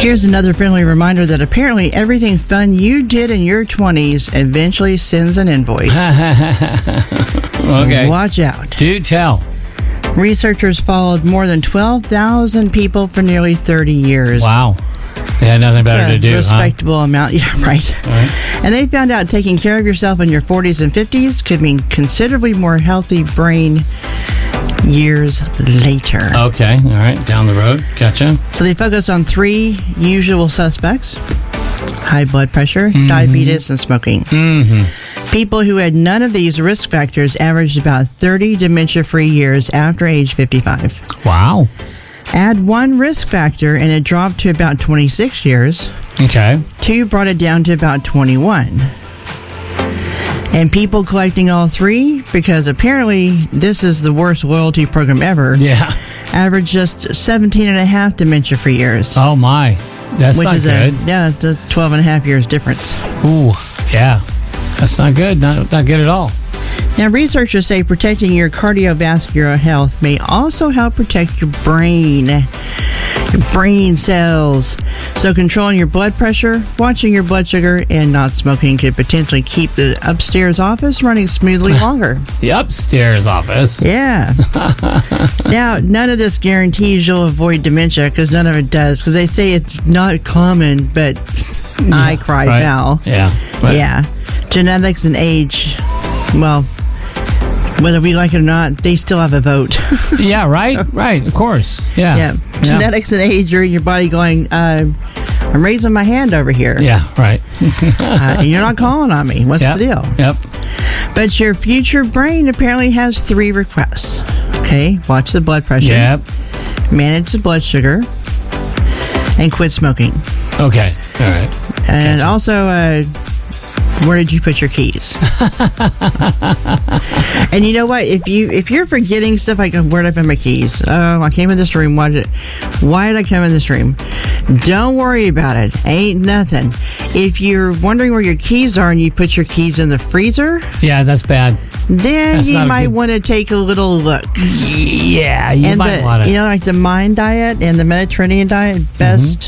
Here's another friendly reminder that apparently everything fun you did in your 20s eventually sends an invoice. Okay. So watch out. Do tell. Researchers followed more than 12,000 people for nearly 30 years. Wow. They had nothing better to do, respectable amount. Yeah, right. And they found out taking care of yourself in your 40s and 50s could mean considerably more healthy brain years later. Okay. All right. Down the road. Gotcha. So they focus on 3 usual suspects: high blood pressure, diabetes, and smoking. People who had none of these risk factors averaged about 30 dementia-free years after age 55. Wow. Add 1 risk factor and it dropped to about 26 years. Okay. 2 brought it down to about 21. And people collecting all 3, because apparently this is the worst loyalty program ever, average just 17 and a half dementia-free years. Oh, my. That's which not is good. It's a 12 and a half years difference. Ooh, yeah. That's not good. Not good at all. Now, researchers say protecting your cardiovascular health may also help protect your brain cells. So controlling your blood pressure, watching your blood sugar, and not smoking could potentially keep the upstairs office running smoothly longer. The upstairs office? Yeah. Now, none of this guarantees you'll avoid dementia, because none of it does, because they say it's not common, but I cry foul. Yeah. Right. Yeah. Genetics and age, well, whether we like it or not, they still have a vote. Yeah, right, of course. Yeah. Genetics and age are in your body going, I'm raising my hand over here. Yeah, right. You're not calling on me. What's the deal? Yep. But your future brain apparently has 3 requests. Okay, watch the blood pressure. Yep. Manage the blood sugar. And quit smoking. Okay, all right. And also, where did you put your keys? And you know what? If you're forgetting stuff like, where did I put my keys? Oh, I came in this room. Why did I come in this room? Don't worry about it. Ain't nothing. If you're wondering where your keys are and you put your keys in the freezer, yeah, that's bad. Then you might want to take a little look. Yeah, you might want to. You know, like the Mind diet and the Mediterranean diet, best